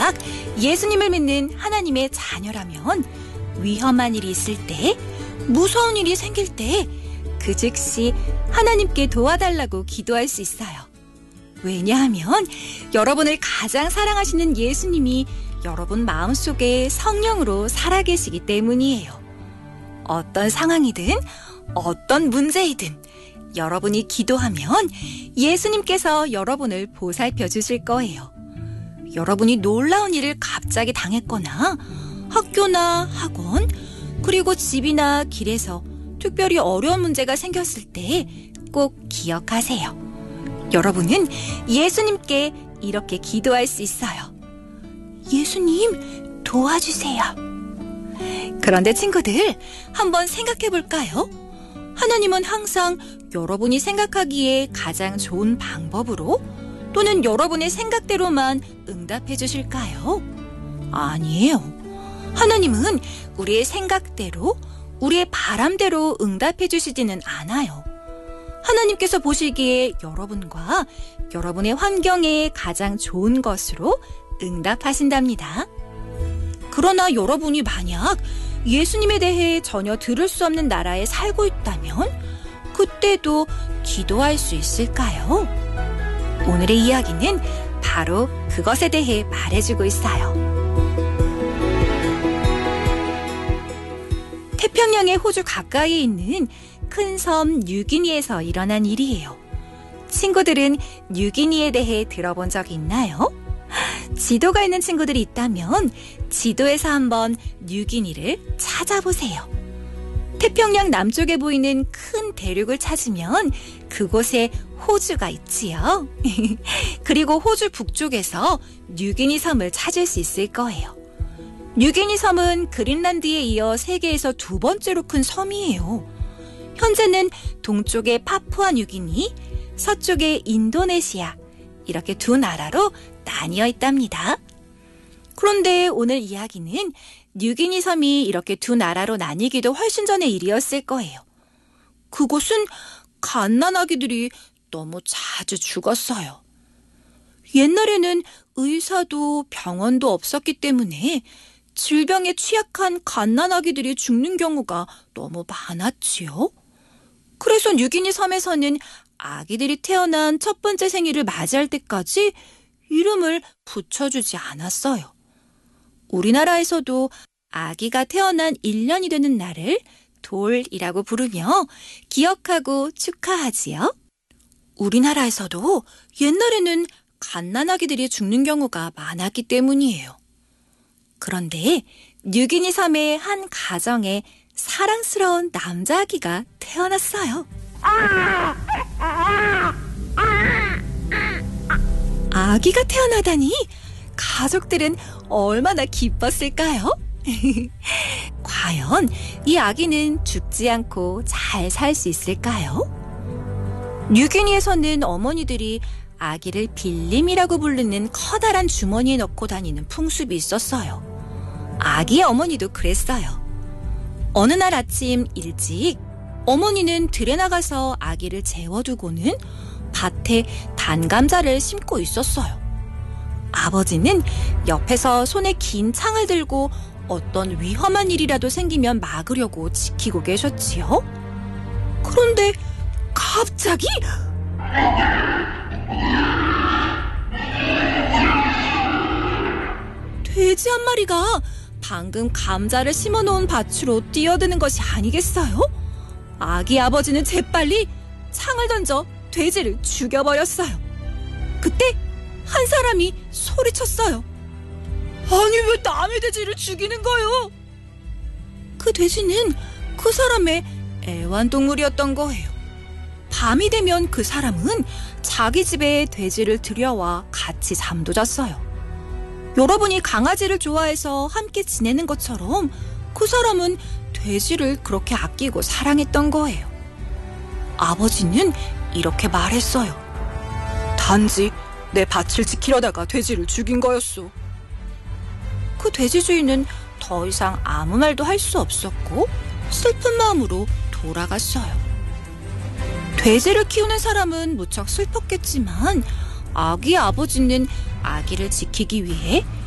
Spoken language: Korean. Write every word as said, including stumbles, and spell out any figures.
만약 예수님을 믿는 하나님의 자녀라면 위험한 일이 있을 때, 무서운 일이 생길 때 그 즉시 하나님께 도와달라고 기도할 수 있어요. 왜냐하면 여러분을 가장 사랑하시는 예수님이 여러분 마음속에 성령으로 살아계시기 때문이에요. 어떤 상황이든 어떤 문제이든 여러분이 기도하면 예수님께서 여러분을 보살펴 주실 거예요. 여러분이 놀라운 일을 갑자기 당했거나 학교나 학원, 그리고 집이나 길에서 특별히 어려운 문제가 생겼을 때 꼭 기억하세요. 여러분은 예수님께 이렇게 기도할 수 있어요. 예수님, 도와주세요. 그런데 친구들, 한번 생각해 볼까요? 하나님은 항상 여러분이 생각하기에 가장 좋은 방법으로 또는 여러분의 생각대로만 응답해 주실까요? 아니에요. 하나님은 우리의 생각대로, 우리의 바람대로 응답해 주시지는 않아요. 하나님께서 보시기에 여러분과 여러분의 환경에 가장 좋은 것으로 응답하신답니다. 그러나 여러분이 만약 예수님에 대해 전혀 들을 수 없는 나라에 살고 있다면 그때도 기도할 수 있을까요? 오늘의 이야기는 바로 그것에 대해 말해주고 있어요. 태평양의 호주 가까이에 있는 큰 섬 뉴기니에서 일어난 일이에요. 친구들은 뉴기니에 대해 들어본 적 있나요? 지도가 있는 친구들이 있다면 지도에서 한번 뉴기니를 찾아보세요. 태평양 남쪽에 보이는 큰 대륙을 찾으면 그곳에 호주가 있지요. 그리고 호주 북쪽에서 뉴기니 섬을 찾을 수 있을 거예요. 뉴기니 섬은 그린란드에 이어 세계에서 두 번째로 큰 섬이에요. 현재는 동쪽에 파푸아 뉴기니, 서쪽에 인도네시아, 이렇게 두 나라로 나뉘어 있답니다. 그런데 오늘 이야기는 뉴기니 섬이 이렇게 두 나라로 나뉘기도 훨씬 전의 일이었을 거예요. 그곳은 갓난아기들이 너무 자주 죽었어요. 옛날에는 의사도 병원도 없었기 때문에 질병에 취약한 갓난아기들이 죽는 경우가 너무 많았지요. 그래서 뉴기니 섬에서는 아기들이 태어난 첫 번째 생일을 맞이할 때까지 이름을 붙여주지 않았어요. 우리나라에서도 아기가 태어난 일 년이 되는 날을 돌이라고 부르며 기억하고 축하하지요. 우리나라에서도 옛날에는 갓난아기들이 죽는 경우가 많았기 때문이에요. 그런데 뉴기니 섬의 한 가정에 사랑스러운 남자아기가 태어났어요. 아기가 태어나다니 가족들은 얼마나 기뻤을까요? 과연 이 아기는 죽지 않고 잘 살 수 있을까요? 뉴기니에서는 어머니들이 아기를 빌림이라고 부르는 커다란 주머니에 넣고 다니는 풍습이 있었어요. 아기의 어머니도 그랬어요. 어느 날 아침 일찍 어머니는 들에 나가서 아기를 재워두고는 밭에 단감자를 심고 있었어요. 아버지는 옆에서 손에 긴 창을 들고 어떤 위험한 일이라도 생기면 막으려고 지키고 계셨지요. 그런데 갑자기 돼지 한 마리가 방금 감자를 심어놓은 밭으로 뛰어드는 것이 아니겠어요? 아기 아버지는 재빨리 창을 던져 돼지를 죽여버렸어요. 그때 한 사람이 소리쳤어요. 아니, 왜 남의 돼지를 죽이는 거요? 그 돼지는 그 사람의 애완동물이었던 거예요. 밤이 되면 그 사람은 자기 집에 돼지를 들여와 같이 잠도 잤어요. 여러분이 강아지를 좋아해서 함께 지내는 것처럼 그 사람은 돼지를 그렇게 아끼고 사랑했던 거예요. 아버지는 이렇게 말했어요. 단지 내 밭을 지키려다가 돼지를 죽인 거였소. 그 돼지 주인은 더 이상 아무 말도 할 수 없었고 슬픈 마음으로 돌아갔어요. 돼지를 키우는 사람은 무척 슬펐겠지만 아기의 아버지는 아기를 지키기 위해